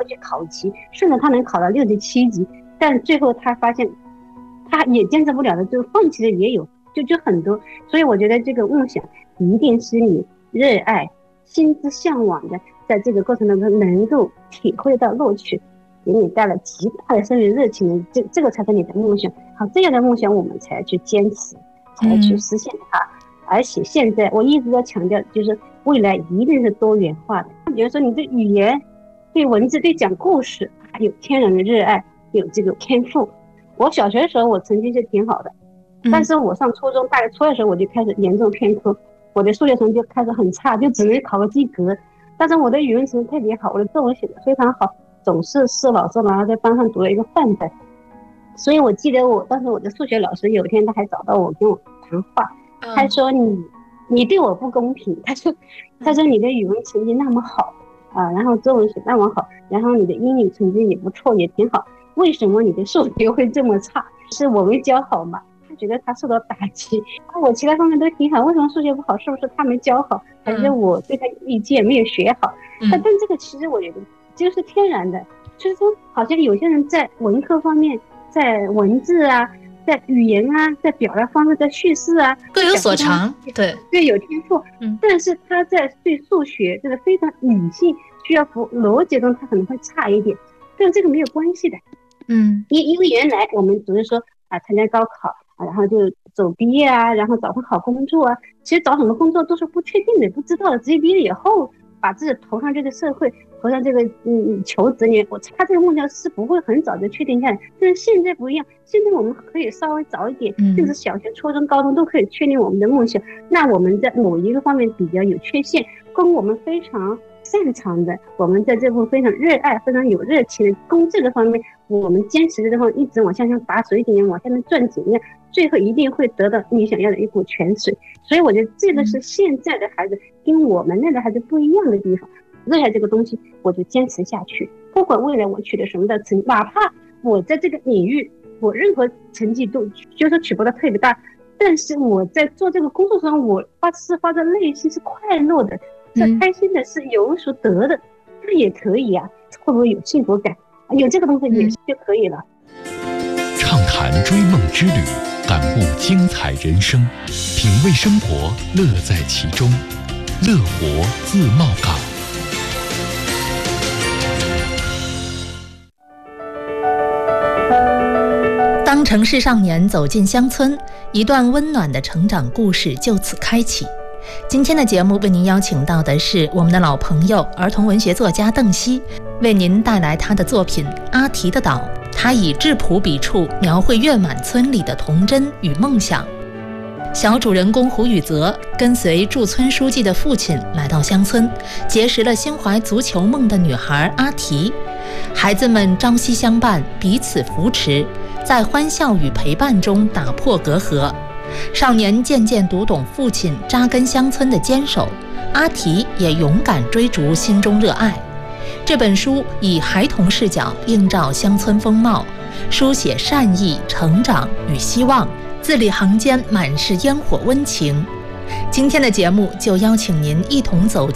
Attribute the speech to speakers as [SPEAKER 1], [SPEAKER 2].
[SPEAKER 1] 去考级，甚至他能考到6级、7级，但最后他发现他也坚持不了的，就放弃的也有，就很多。所以我觉得这个梦想一定是你热爱、心之向往的，在这个过程当中能够体会到乐趣，给你带来极大的生命热情的，这个才是你的梦想。好，这样的梦想我们才去坚持，才去实现它。而且现在我一直在强调，就是未来一定是多元化的。比如说你对语言、对文字、对讲故事有天然的热爱，有这个天赋。我小学的时候我成绩是挺好的，但是我上初中大概初二的时候我就开始严重偏科，我的数学成绩就开始很差，就只能考个及格。但是我的语文成绩特别好，我的作文写得非常好，总是老师然后在班上读了一个范本。所以我记得当时我的数学老师有一天他还找到我跟我谈话，他说你对我不公平，他说你的语文成绩那么好然后作文写那么好，然后你的英语成绩也不错，也挺好，为什么你的数学会这么差？是我没教好吗？他觉得他受到打击，我其他方面都挺好，为什么数学不好？是不是他没教好，还是我对他有意见没有学好？但这个其实我觉得就是天然的，就是说好像有些人在文科方面，在文字啊，在语言啊，在表达方式，在叙事啊
[SPEAKER 2] 各有所长，对
[SPEAKER 1] 有天赋，但是他在对数学这个非常理性需要符逻辑中他可能会差一点，但这个没有关系的。因为原来我们只是说参加高考然后就走毕业然后找份好工作其实找什么工作都是不确定的，不知道的，直接毕业以后把自己投上这个社会，投上这个求职年，他这个梦想是不会很早就确定下来。但是现在不一样，现在我们可以稍微早一点，甚至小学、初中、高中都可以确定我们的梦想。那我们在某一个方面比较有缺陷，跟我们非常擅长的，我们在这部分非常热爱、非常有热情的攻这个方面，我们坚持的这方面一直往下像打水井一样往下面钻井一样，最后一定会得到你想要的一股泉水。所以我觉得这个是现在的孩子跟我们那的孩子不一样的地方。热爱这个东西，我就坚持下去，不管未来我取得什么的成绩，哪怕我在这个领域我任何成绩都就是取不到特别大，但是我在做这个工作上，我发自内心是快乐的，是开心的，是有所得的，那也可以会不会有幸福感？有这个东西也是就可以了。
[SPEAKER 3] 畅谈追梦之旅，感悟精彩人生，品味生活，乐在其中。乐活自贸港。
[SPEAKER 2] 当城市少年走进乡村，一段温暖的成长故事就此开启。今天的节目为您邀请到的是我们的老朋友，儿童文学作家邓希，为您带来他的作品《阿提的岛》。他以质朴笔触描绘月满村里的童真与梦想。小主人公胡宇泽跟随驻村书记的父亲来到乡村，结识了心怀足球梦的女孩阿提。孩子们朝夕相伴，彼此扶持，在欢笑与陪伴中打破隔阂。少年渐渐读懂父亲扎根乡村的坚守，阿提也勇敢追逐心中热爱。这本书以孩童视角映照乡村风貌，书写善意、成长与希望，字里行间满是烟火温情。今天的节目就邀请您一同走